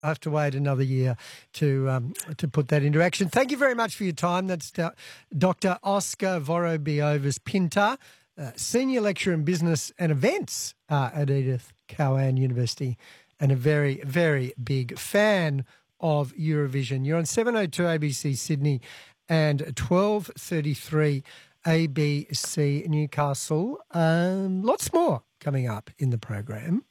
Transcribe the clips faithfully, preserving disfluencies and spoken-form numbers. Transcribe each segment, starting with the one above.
I have to wait another year to um, to put that into action. Thank you very much for your time. That's Doctor Oscar Vorobiovis Pintar, uh, Senior Lecturer in Business and Events uh, at Edith Cowan University, and a very, very big fan of Eurovision. You're on seven oh two A B C Sydney and twelve thirty-three A B C Newcastle. Um, lots more coming up in the program.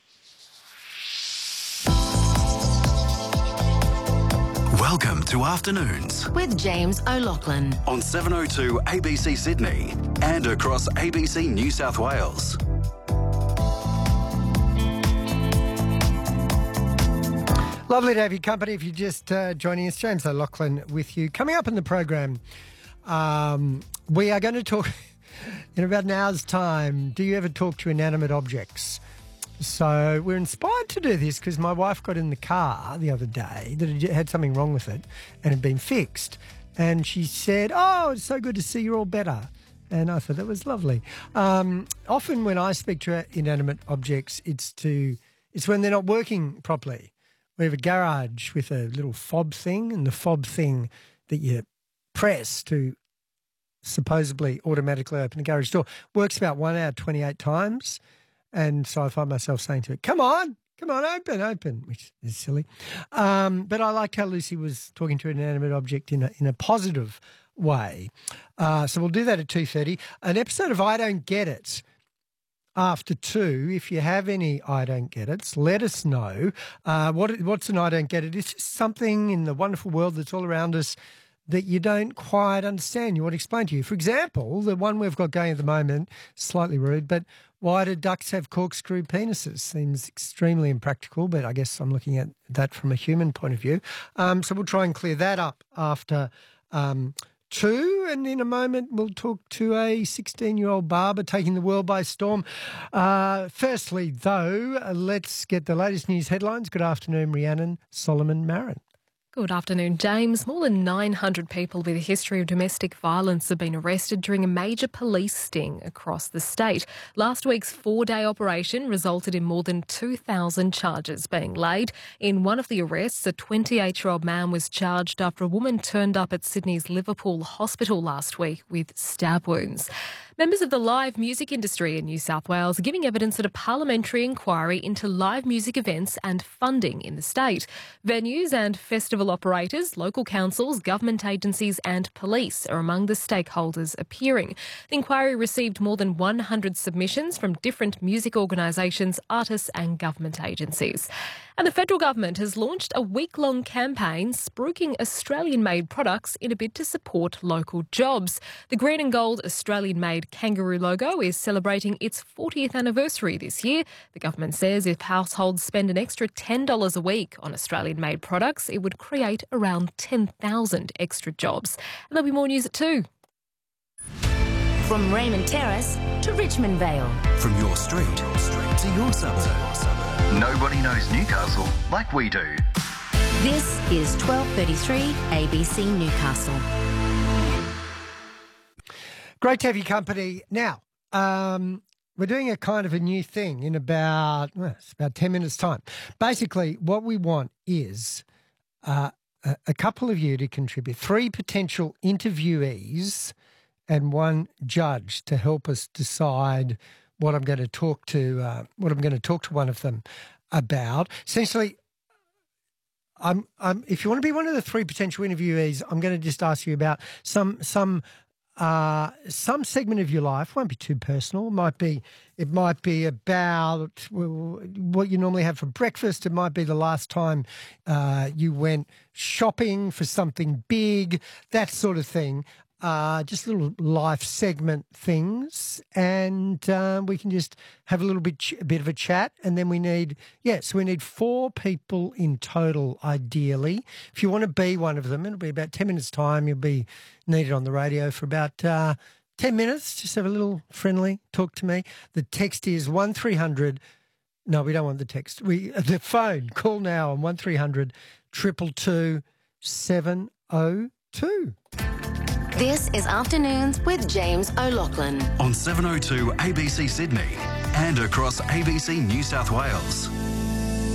Welcome to Afternoons with James O'Loughlin on seven oh two A B C Sydney and across A B C New South Wales. Lovely to have your company. If you're just uh, joining us, James O'Loughlin with you. Coming up in the program, um, we are going to talk in about an hour's time. Do you ever talk to inanimate objects? So we're inspired to do this because my wife got in the car the other day that it had something wrong with it and had been fixed. And she said, oh, it's so good to see you're all better. And I thought that was lovely. Um, often when I speak to inanimate objects, it's to it's when they're not working properly. We have a garage with a little fob thing, and the fob thing that you press to supposedly automatically open the garage door works about one out of twenty-eight times. And so I find myself saying to it, come on, come on, open, open, which is silly. Um, but I liked how Lucy was talking to an inanimate object in a, in a positive way. Uh, so we'll do that at two thirty. An episode of I Don't Get It after two. If you have any I Don't Get It's, let us know. Uh, what What's an I Don't Get It? It's just something in the wonderful world that's all around us that you don't quite understand. You want to explain to you. For example, the one we've got going at the moment, slightly rude, but why do ducks have corkscrew penises? Seems extremely impractical, but I guess I'm looking at that from a human point of view. Um, so we'll try and clear that up after um, two, and in a moment we'll talk to a sixteen-year-old barber taking the world by storm. Uh, firstly, though, let's get the latest news headlines. Good afternoon, Rhiannon Solomon-Marin. Good afternoon, James. More than nine hundred people with a history of domestic violence have been arrested during a major police sting across the state. Last week's four-day operation resulted in more than two thousand charges being laid. In one of the arrests, a twenty-eight-year-old man was charged after a woman turned up at Sydney's Liverpool Hospital last week with stab wounds. Members of the live music industry in New South Wales are giving evidence at a parliamentary inquiry into live music events and funding in the state. Venues and festival operators, local councils, government agencies and police are among the stakeholders appearing. The inquiry received more than one hundred submissions from different music organisations, artists and government agencies. And the federal government has launched a week-long campaign spruiking Australian-made products in a bid to support local jobs. The green and gold Australian-made kangaroo logo is celebrating its fortieth anniversary this year. The government says if households spend an extra ten dollars a week on Australian-made products, it would create around ten thousand extra jobs. And there'll be more news at two. From Raymond Terrace to Richmond Vale. From your street to your suburb. Nobody knows Newcastle like we do. This is twelve thirty-three A B C Newcastle. Great to have your company. Now, um, we're doing a kind of a new thing in about, well, it's about ten minutes' time. Basically, what we want is uh, a, a couple of you to contribute, three potential interviewees and one judge to help us decide what I'm going to talk to, uh, what I'm going to talk to one of them about. Essentially, I'm, I'm, if you want to be one of the three potential interviewees, I'm going to just ask you about some some uh, some segment of your life. Won't be too personal. It might be it might be about what you normally have for breakfast. It might be the last time uh, you went shopping for something big, that sort of thing. Uh, just little life segment things, and uh, we can just have a little bit, ch- a bit of a chat, and then we need, yeah, so we need four people in total, ideally. If you want to be one of them, it'll be about ten minutes' time. You'll be needed on the radio for about uh, ten minutes. Just have a little friendly talk to me. The text is one three hundred. No, we don't want the text. We the phone. Call now on one three hundred two two two seven oh two. This is Afternoons with James O'Loughlin On seven oh two A B C Sydney and across A B C New South Wales.